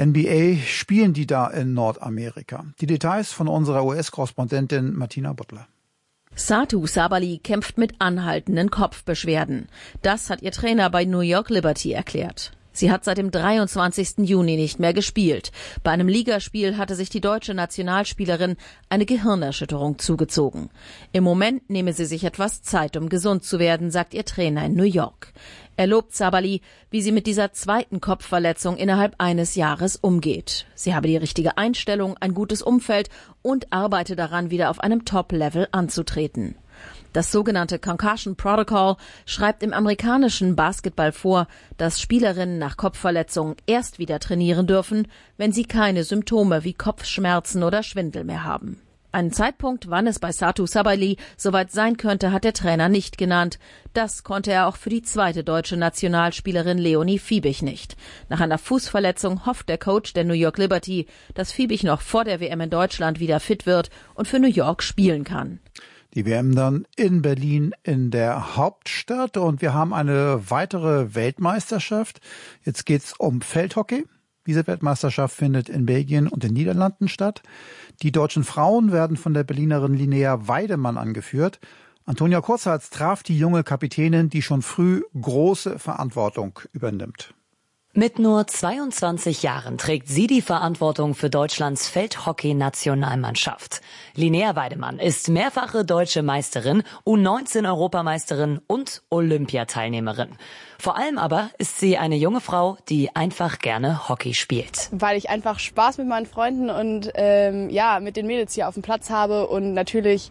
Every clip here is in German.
NBA spielen die da in Nordamerika. Die Details von unserer US-Korrespondentin Martina Butler. Satou Sabally kämpft mit anhaltenden Kopfbeschwerden. Das hat ihr Trainer bei New York Liberty erklärt. Sie hat seit dem 23. Juni nicht mehr gespielt. Bei einem Ligaspiel hatte sich die deutsche Nationalspielerin eine Gehirnerschütterung zugezogen. Im Moment nehme sie sich etwas Zeit, um gesund zu werden, sagt ihr Trainer in New York. Er lobt Sabally, wie sie mit dieser zweiten Kopfverletzung innerhalb eines Jahres umgeht. Sie habe die richtige Einstellung, ein gutes Umfeld und arbeite daran, wieder auf einem Top-Level anzutreten. Das sogenannte Concussion Protocol schreibt im amerikanischen Basketball vor, dass Spielerinnen nach Kopfverletzungen erst wieder trainieren dürfen, wenn sie keine Symptome wie Kopfschmerzen oder Schwindel mehr haben. Einen Zeitpunkt, wann es bei Satou Sabally soweit sein könnte, hat der Trainer nicht genannt. Das konnte er auch für die zweite deutsche Nationalspielerin Leonie Fiebig nicht. Nach einer Fußverletzung hofft der Coach der New York Liberty, dass Fiebig noch vor der WM in Deutschland wieder fit wird und für New York spielen kann. Die WM dann in Berlin in der Hauptstadt und wir haben eine weitere Weltmeisterschaft. Jetzt geht's um Feldhockey. Diese Weltmeisterschaft findet in Belgien und den Niederlanden statt. Die deutschen Frauen werden von der Berlinerin Linnea Weidemann angeführt. Antonia Kurzhals traf die junge Kapitänin, die schon früh große Verantwortung übernimmt. Mit nur 22 Jahren trägt sie die Verantwortung für Deutschlands Feldhockey-Nationalmannschaft. Linnea Weidemann ist mehrfache deutsche Meisterin, U19-Europameisterin und Olympiateilnehmerin. Vor allem aber ist sie eine junge Frau, die einfach gerne Hockey spielt. Weil ich einfach Spaß mit meinen Freunden und mit den Mädels hier auf dem Platz habe und natürlich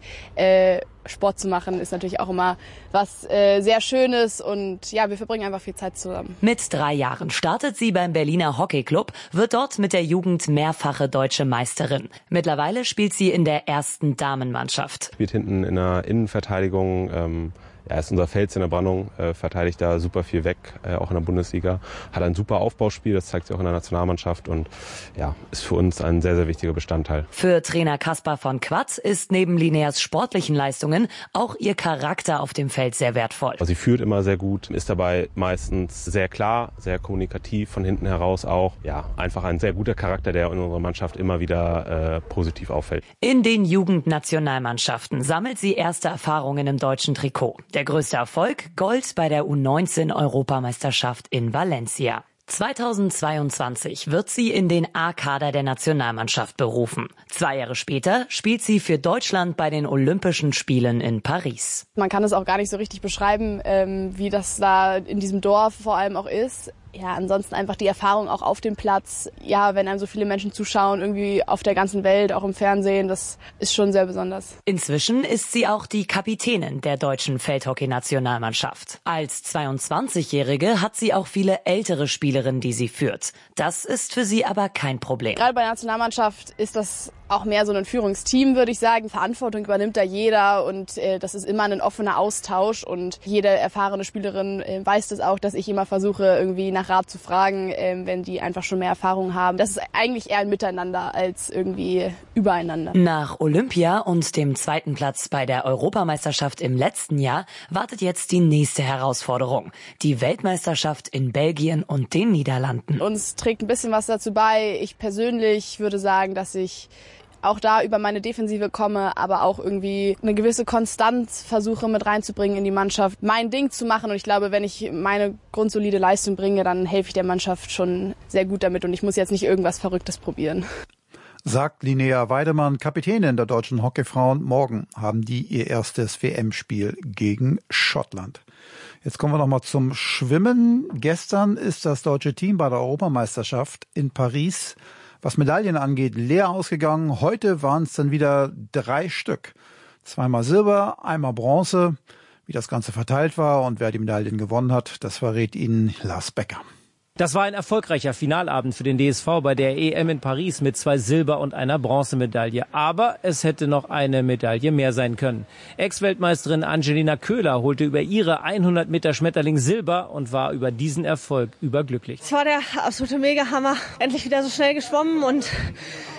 Sport zu machen ist natürlich auch immer was sehr Schönes und ja, wir verbringen einfach viel Zeit zusammen. Mit 3 Jahren startet sie beim Berliner Hockeyclub, wird dort mit der Jugend mehrfache deutsche Meisterin. Mittlerweile spielt sie in der ersten Damenmannschaft. Spielt hinten in der Innenverteidigung. Ist unser Fels in der Brandung, verteidigt da super viel weg, auch in der Bundesliga. Hat ein super Aufbauspiel, das zeigt sie auch in der Nationalmannschaft und ist für uns ein sehr, sehr wichtiger Bestandteil. Für Trainer Kaspar von Quatz ist neben Linneas sportlichen Leistungen auch ihr Charakter auf dem Feld sehr wertvoll. Sie führt immer sehr gut, ist dabei meistens sehr klar, sehr kommunikativ, von hinten heraus auch. Ja, einfach ein sehr guter Charakter, der in unserer Mannschaft immer wieder positiv auffällt. In den Jugendnationalmannschaften sammelt sie erste Erfahrungen im deutschen Trikot. Der größte Erfolg, Gold bei der U19-Europameisterschaft in Valencia. 2022 wird sie in den A-Kader der Nationalmannschaft berufen. 2 Jahre später spielt sie für Deutschland bei den Olympischen Spielen in Paris. Man kann es auch gar nicht so richtig beschreiben, wie das da in diesem Dorf vor allem auch ist. Ja, ansonsten einfach die Erfahrung auch auf dem Platz. Ja, wenn einem so viele Menschen zuschauen, irgendwie auf der ganzen Welt, auch im Fernsehen, das ist schon sehr besonders. Inzwischen ist sie auch die Kapitänin der deutschen Feldhockey-Nationalmannschaft. Als 22-Jährige hat sie auch viele ältere Spielerinnen, die sie führt. Das ist für sie aber kein Problem. Gerade bei der Nationalmannschaft ist das auch mehr so ein Führungsteam, würde ich sagen. Verantwortung übernimmt da jeder und das ist immer ein offener Austausch und jede erfahrene Spielerin weiß das auch, dass ich immer versuche, irgendwie nach Rat zu fragen, wenn die einfach schon mehr Erfahrung haben. Das ist eigentlich eher ein Miteinander als irgendwie übereinander. Nach Olympia und dem 2. Platz bei der Europameisterschaft im letzten Jahr wartet jetzt die nächste Herausforderung. Die Weltmeisterschaft in Belgien und den Niederlanden. Uns trägt ein bisschen was dazu bei. Ich persönlich würde sagen, dass ich auch da über meine Defensive komme, aber auch irgendwie eine gewisse Konstanz versuche mit reinzubringen in die Mannschaft, mein Ding zu machen. Und ich glaube, wenn ich meine grundsolide Leistung bringe, dann helfe ich der Mannschaft schon sehr gut damit und ich muss jetzt nicht irgendwas Verrücktes probieren. Sagt Linnea Weidemann, Kapitänin der deutschen Hockeyfrauen. Morgen haben die ihr erstes WM-Spiel gegen Schottland. Jetzt kommen wir nochmal zum Schwimmen. Gestern ist das deutsche Team bei der Europameisterschaft in Paris, was Medaillen angeht, leer ausgegangen. Heute waren es dann wieder 3 Stück. 2-mal Silber, 1-mal Bronze. Wie das Ganze verteilt war und wer die Medaillen gewonnen hat, das verrät Ihnen Lars Becker. Das war ein erfolgreicher Finalabend für den DSV bei der EM in Paris mit 2 Silber- und einer Bronzemedaille. Aber es hätte noch eine Medaille mehr sein können. Ex-Weltmeisterin Angelina Köhler holte über ihre 100 Meter Schmetterling Silber und war über diesen Erfolg überglücklich. Es war der absolute Mega-Hammer. Endlich wieder so schnell geschwommen und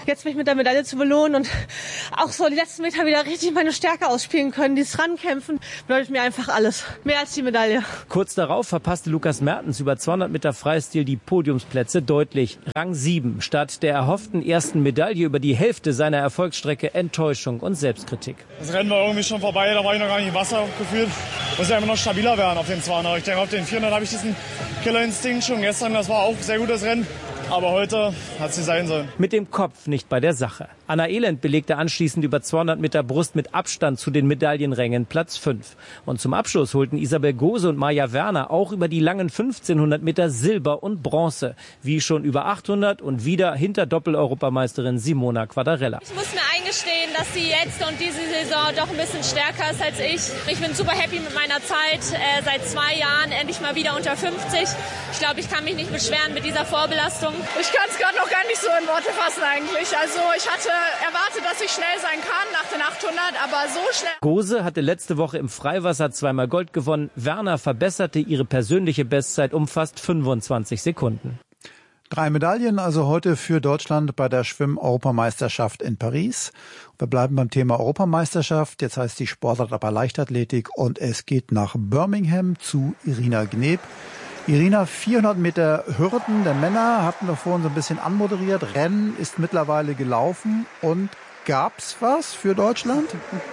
jetzt mich mit der Medaille zu belohnen und auch so die letzten Meter wieder richtig meine Stärke ausspielen können. Dieses Rankämpfen bedeutet mir einfach alles. Mehr als die Medaille. Kurz darauf verpasste Lukas Mertens über 200 Meter Freistil die Podiumsplätze deutlich. Rang 7. Statt der erhofften ersten Medaille über die Hälfte seiner Erfolgsstrecke Enttäuschung und Selbstkritik. Das Rennen war irgendwie schon vorbei, da war ich noch gar nicht im Wasser gefühlt. Muss ja immer noch stabiler werden auf den 200. Ich denke, auf den 400 habe ich diesen Killerinstinkt schon gestern. Das war auch ein sehr gutes Rennen. Aber heute hat es sein sollen. Mit dem Kopf nicht bei der Sache. Anna Elend belegte anschließend über 200 Meter Brust mit Abstand zu den Medaillenrängen Platz 5. Und zum Abschluss holten Isabel Gose und Maja Werner auch über die langen 1500 Meter Silber und Bronze. Wie schon über 800 und wieder hinter Doppel-Europameisterin Simona Quadarella. Ich muss mir eingestehen, dass sie jetzt und diese Saison doch ein bisschen stärker ist als ich. Ich bin super happy mit meiner Zeit. Seit 2 Jahren endlich mal wieder unter 50. Ich glaube, ich kann mich nicht beschweren mit dieser Vorbelastung. Ich kann es gerade noch gar nicht so in Worte fassen eigentlich. Also ich hatte erwartet, dass ich schnell sein kann nach den 800, aber so schnell. Gose hatte letzte Woche im Freiwasser 2-mal Gold gewonnen. Werner verbesserte ihre persönliche Bestzeit um fast 25 Sekunden. 3 Medaillen also heute für Deutschland bei der Schwimm-Europameisterschaft in Paris. Wir bleiben beim Thema Europameisterschaft. Jetzt heißt die Sportart aber Leichtathletik und es geht nach Birmingham zu Irina Gneb. Irina, 400 Meter Hürden der Männer hatten wir vorhin so ein bisschen anmoderiert. Rennen ist mittlerweile gelaufen und gab's was für Deutschland?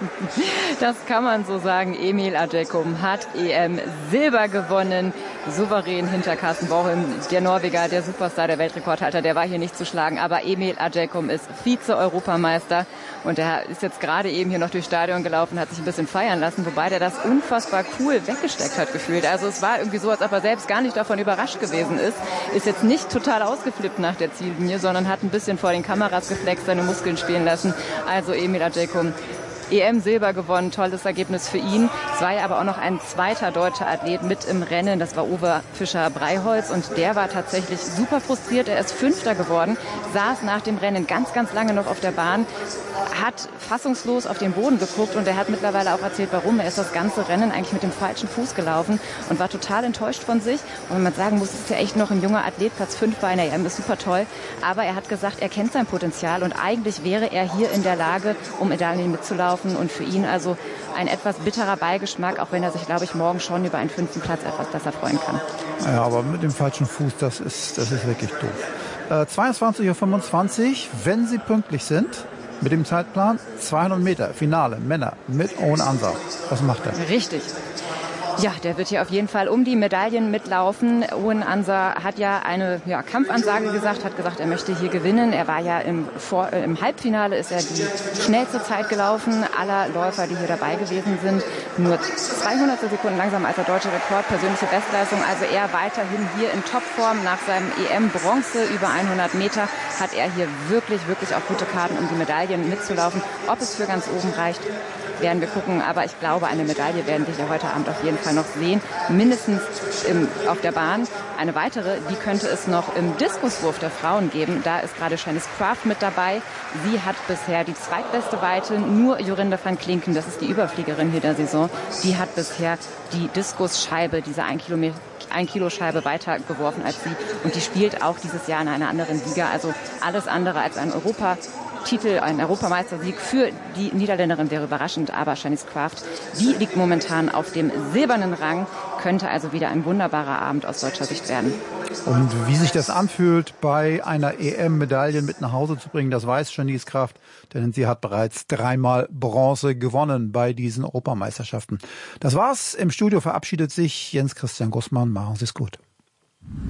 Das kann man so sagen. Emil Adjekum hat EM-Silber gewonnen. Souverän hinter Carsten Bauholm, der Norweger, der Superstar, der Weltrekordhalter, der war hier nicht zu schlagen. Aber Emil Adjekum ist Vize-Europameister und er ist jetzt gerade eben hier noch durchs Stadion gelaufen, hat sich ein bisschen feiern lassen, wobei der das unfassbar cool weggesteckt hat gefühlt. Also es war irgendwie so, als ob er selbst gar nicht davon überrascht gewesen ist. Ist jetzt nicht total ausgeflippt nach der Ziellinie, sondern hat ein bisschen vor den Kameras geflext, seine Muskeln spielen lassen. Also Emil Adjekum, EM-Silber gewonnen, tolles Ergebnis für ihn. Es war ja aber auch noch ein zweiter deutscher Athlet mit im Rennen, das war Uwe Fischer-Breiholz und der war tatsächlich super frustriert. Er ist Fünfter geworden, saß nach dem Rennen ganz, ganz lange noch auf der Bahn, hat fassungslos auf den Boden geguckt und er hat mittlerweile auch erzählt, warum. Er ist das ganze Rennen eigentlich mit dem falschen Fuß gelaufen und war total enttäuscht von sich. Und wenn man sagen muss, ist ja echt noch ein junger Athlet, Platz 5 bei einer EM, ist super toll. Aber er hat gesagt, er kennt sein Potenzial und eigentlich wäre er hier in der Lage, um Medaillen mitzulaufen. Und für ihn also ein etwas bitterer Beigeschmack, auch wenn er sich, glaube ich, morgen schon über einen 5. Platz etwas besser freuen kann. Ja, aber mit dem falschen Fuß, das ist wirklich doof. 22:25 Uhr, wenn Sie pünktlich sind, mit dem Zeitplan, 200 Meter, Finale, Männer mit Owen Ansah. Was macht er? Richtig. Ja, der wird hier auf jeden Fall um die Medaillen mitlaufen. Owen Ansah hat ja eine Kampfansage gesagt, hat gesagt, er möchte hier gewinnen. Er war ja im Halbfinale, ist er die schnellste Zeit gelaufen aller Läufer, die hier dabei gewesen sind. Nur 200 Sekunden langsamer als der deutsche Rekord, persönliche Bestleistung. Also er weiterhin hier in Topform. Nach seinem EM-Bronze über 100 Meter hat er hier wirklich, wirklich auch gute Karten, um die Medaillen mitzulaufen. Ob es für ganz oben reicht, werden wir gucken, aber ich glaube, eine Medaille werden wir hier heute Abend auf jeden Fall noch sehen, mindestens auf der Bahn. Eine weitere, die könnte es noch im Diskuswurf der Frauen geben. Da ist gerade Shanice Kraft mit dabei. Sie hat bisher die zweitbeste Weite. Nur Jorinde van Klinken, das ist die Überfliegerin hier der Saison, die hat bisher die Diskusscheibe, diese 1-Kilo-Scheibe weitergeworfen als sie. Und die spielt auch dieses Jahr in einer anderen Liga. Also alles andere als ein Titel, ein Europameistersieg für die Niederländerin wäre überraschend, aber Shanice Kraft, die liegt momentan auf dem silbernen Rang, könnte also wieder ein wunderbarer Abend aus deutscher Sicht werden. Und wie sich das anfühlt, bei einer EM-Medaille mit nach Hause zu bringen, das weiß Shanice Kraft, denn sie hat bereits 3-mal Bronze gewonnen bei diesen Europameisterschaften. Das war's. Im Studio verabschiedet sich Jens Christian Gussmann. Machen Sie es gut.